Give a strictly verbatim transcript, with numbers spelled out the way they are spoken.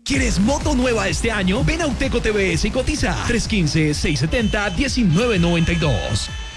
¿Quieres moto nueva este año? Ven a Uteco T V S y cotiza tres uno cinco, seis siete cero, uno nueve nueve dos.